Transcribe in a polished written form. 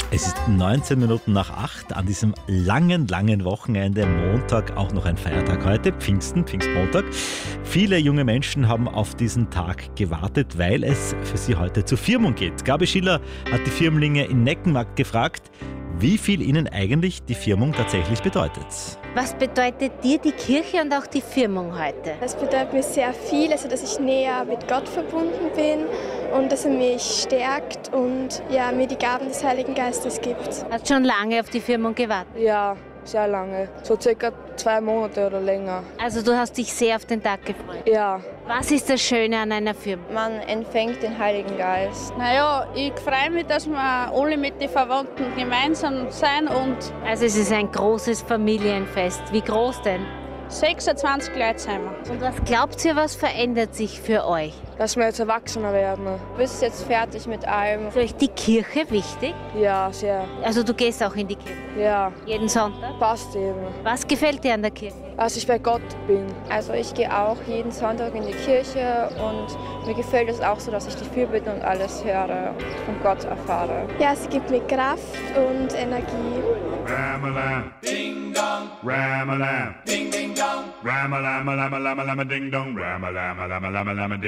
Es ist 19 Minuten nach 8 an diesem langen Wochenende, Montag, auch noch ein Feiertag heute, Pfingstmontag. Viele junge Menschen haben auf diesen Tag gewartet, weil es für sie heute zur Firmung geht. Gabi Schiller hat die Firmlinge in Neckenmarkt gefragt, wie viel ihnen eigentlich die Firmung tatsächlich bedeutet. Was bedeutet dir die Kirche und auch die Firmung heute? Das bedeutet mir sehr viel, also dass ich näher mit Gott verbunden bin und dass er mich stärkt und ja, mir die Gaben des Heiligen Geistes gibt. Hast schon lange auf die Firmung gewartet? Ja, sehr lange. So circa 2 Monate oder länger. Also du hast dich sehr auf den Tag gefreut. Ja. Was ist das Schöne an einer Firmung? Man empfängt den Heiligen Geist. Naja, ich freue mich, dass wir alle mit den Verwandten gemeinsam sein und Also es ist ein großes Familienfest. Wie groß denn? 26 Leute sind wir. Und was glaubt ihr, was verändert sich für euch? Dass wir jetzt erwachsener werden. Du bist jetzt fertig mit allem. Ist euch die Kirche wichtig? Ja, sehr. Also du gehst auch in die Kirche? Ja, Jeden Sonntag? passt eben. Was gefällt dir an der Kirche? Als ich bei Gott bin. Also ich gehe auch jeden Sonntag in die Kirche und mir gefällt es auch so, dass ich die Fürbitten und alles höre und von Gott erfahre. Ja, sie gibt mir Kraft und Energie. Ram-a-lam, ding dong, ram-a-lam, ding ding dong, ram-a-lam, lam-a-lam, lam-a-ding dong, ram-a-lam, lam-a-lam, lam-a-ding.